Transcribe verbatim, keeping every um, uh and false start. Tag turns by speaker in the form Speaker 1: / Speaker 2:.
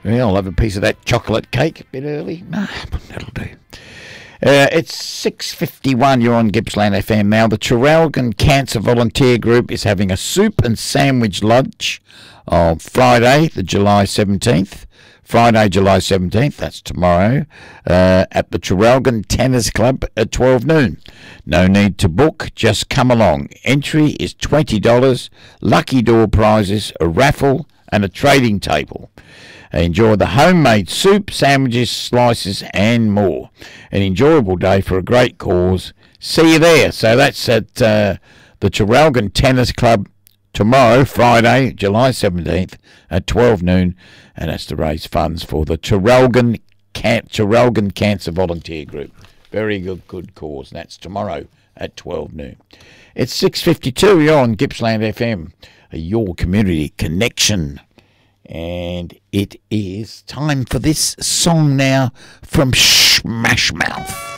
Speaker 1: Well, I'll have a piece of that chocolate cake a bit early. Nah, that'll do. Uh, it's six fifty-one. You're on Gippsland F M now. The Traralgon Cancer Volunteer Group is having a soup and sandwich lunch on Friday, the July seventeenth. Friday, July seventeenth, that's tomorrow, uh, at the Traralgon Tennis Club at twelve noon. No need to book, just come along. Entry is twenty dollars, lucky door prizes, a raffle and a trading table. Enjoy the homemade soup, sandwiches, slices and more. An enjoyable day for a great cause. See you there. So that's at uh, the Traralgon Tennis Club tomorrow, Friday, July seventeenth at twelve noon. And that's to raise funds for the Traralgon, Can- Traralgon Cancer Volunteer Group. Very good, good cause. And that's tomorrow at twelve noon. It's six fifty-two. You're on Gippsland F M, your community connection. And it is time for this song now from Smash Mouth.